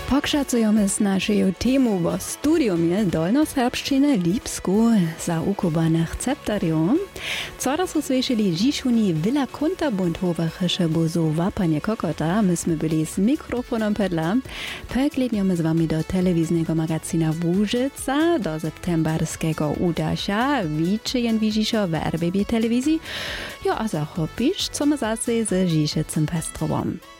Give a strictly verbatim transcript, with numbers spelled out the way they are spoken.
Pokračujemy z naszej temu w studiumie dolnoserbszczyny Lipsku za ukubanych ceptarium. Co su słyszeli dziszuni wiele kontabuntowych szybuzu wapanie kokota. Myśmy byli z mikrofonem pedla. Pekledniemy z wami do telewiznego magazyna Łużyca, do septemberskiego udasia. Wiczyjen widziszo w R B B telewizji. Jo, a zachopisz, co my zase z Żiszycem Pestrowom.